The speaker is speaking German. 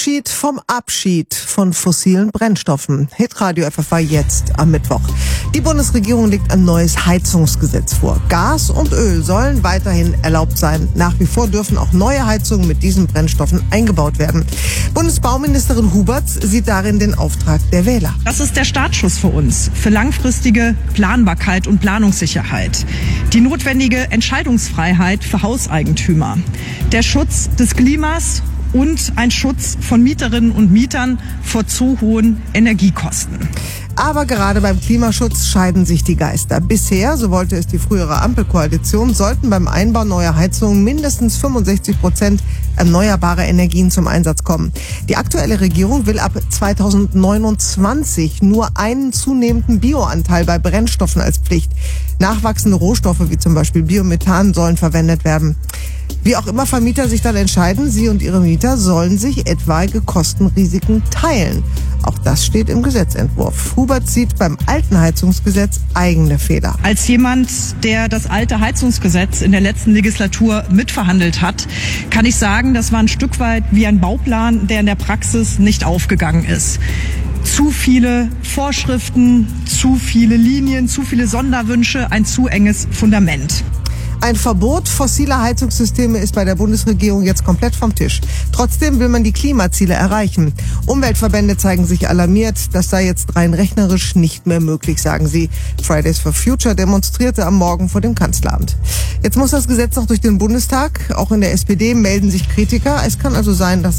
Vom Abschied von fossilen Brennstoffen. Hitradio FFH jetzt am Mittwoch. Die Bundesregierung legt ein neues Heizungsgesetz vor. Gas und Öl sollen weiterhin erlaubt sein. Nach wie vor dürfen auch neue Heizungen mit diesen Brennstoffen eingebaut werden. Bundesbauministerin Huberts sieht darin den Auftrag der Wähler. Das ist der Startschuss für uns, für langfristige Planbarkeit und Planungssicherheit. Die notwendige Entscheidungsfreiheit für Hauseigentümer. Der Schutz des Klimas und ein Schutz von Mieterinnen und Mietern vor zu hohen Energiekosten. Aber gerade beim Klimaschutz scheiden sich die Geister. Bisher, so wollte es die frühere Ampelkoalition, sollten beim Einbau neuer Heizungen mindestens 65% erneuerbare Energien zum Einsatz kommen. Die aktuelle Regierung will ab 2029 nur einen zunehmenden Bioanteil bei Brennstoffen als Pflicht. Nachwachsende Rohstoffe wie zum Beispiel Biomethan sollen verwendet werden. Wie auch immer Vermieter sich dann entscheiden, sie und ihre Mieter sollen sich etwaige Kostenrisiken teilen. Auch das steht im Gesetzentwurf. Hubert sieht beim alten Heizungsgesetz eigene Fehler. Als jemand, der das alte Heizungsgesetz in der letzten Legislatur mitverhandelt hat, kann ich sagen, das war ein Stück weit wie ein Bauplan, der in der Praxis nicht aufgegangen ist. Zu viele Vorschriften, zu viele Linien, zu viele Sonderwünsche, ein zu enges Fundament. Ein Verbot fossiler Heizungssysteme ist bei der Bundesregierung jetzt komplett vom Tisch. Trotzdem will man die Klimaziele erreichen. Umweltverbände zeigen sich alarmiert. Das sei jetzt rein rechnerisch nicht mehr möglich, sagen sie. Fridays for Future demonstrierte am Morgen vor dem Kanzleramt. Jetzt muss das Gesetz noch durch den Bundestag. Auch in der SPD melden sich Kritiker. Es kann also sein, dass